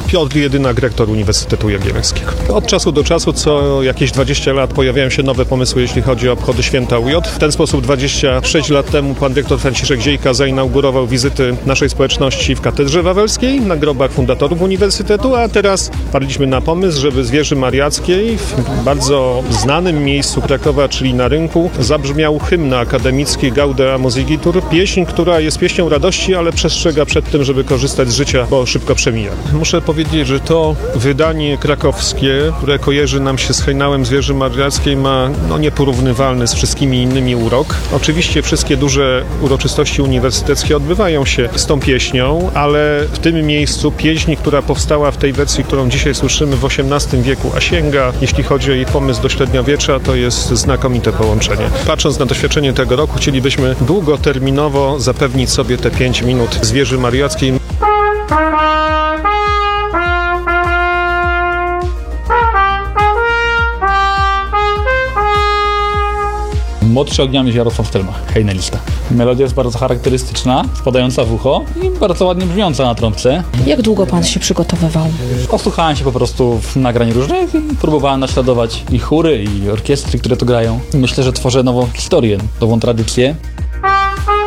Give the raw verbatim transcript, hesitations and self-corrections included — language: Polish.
Piotr Jedynak, rektor Uniwersytetu Jagiellońskiego. Od czasu do czasu, co jakieś dwadzieścia lat, pojawiają się nowe pomysły, jeśli chodzi o obchody święta U J. W ten sposób dwadzieścia sześć lat temu pan dyrektor Franciszek Ziejka zainaugurował wizyty naszej społeczności w Katedrze Wawelskiej, na grobach fundatorów Uniwersytetu, a teraz wpadliśmy na pomysł, żeby z wieży mariackiej w bardzo znanym miejscu Krakowa, czyli na rynku, zabrzmiał hymn akademicki Gaude Musigitur, pieśń, która jest pieśnią radości, ale przestrzega przed tym, żeby korzystać z życia, bo szybko przemija. Muszę powiedzieć, że to wydanie krakowskie, które kojarzy nam się z hejnałem z wieży mariackiej, ma no, nieporównywalny z wszystkimi innymi urok. Oczywiście wszystkie duże uroczystości uniwersyteckie odbywają się z tą pieśnią, ale w tym miejscu pieśń, która powstała w tej wersji, którą dzisiaj słyszymy w osiemnastym wieku, a sięga, jeśli chodzi o jej pomysł do średniowiecza, to jest znakomite połączenie. Patrząc na doświadczenie tego roku, chcielibyśmy długoterminowo zapewnić sobie te pięć minut z wieży mariackiej. Młodszy ogniami Jarosław Stelmach, hejnelista. Melodia jest bardzo charakterystyczna, wpadająca w ucho i bardzo ładnie brzmiąca na trąbce. Jak długo pan się przygotowywał? Osłuchałem się po prostu w nagrań różnych i próbowałem naśladować i chóry, i orkiestry, które tu grają. Myślę, że tworzę nową historię, nową tradycję.